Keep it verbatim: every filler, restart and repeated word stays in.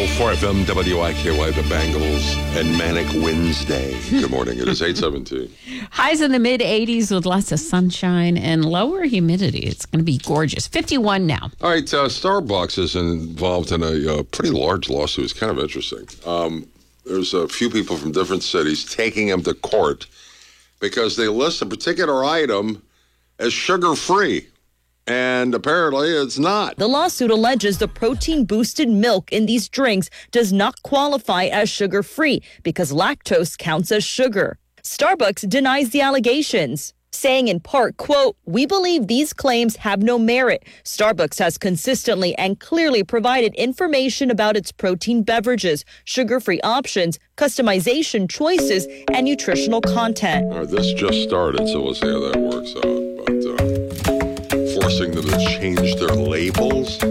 oh four F M W I K Y, the Bangles, and Manic Wednesday. Good morning. It is eight seventeen. Highs in the mid eighties with lots of sunshine and lower humidity. It's going to be gorgeous. fifty-one now. All right, uh, Starbucks is involved in a uh, pretty large lawsuit. It's kind of interesting. Um, there's a few people from different cities taking them to court because they list a particular item as sugar-free. And apparently it's not. The lawsuit alleges the protein-boosted milk in these drinks does not qualify as sugar-free because lactose counts as sugar. Starbucks denies the allegations, saying in part, quote, "We believe these claims have no merit. Starbucks has consistently and clearly provided information about its protein beverages, sugar-free options, customization choices, and nutritional content." All right, this just started, so we'll see how that works out. But uh, forcing them to change their labels.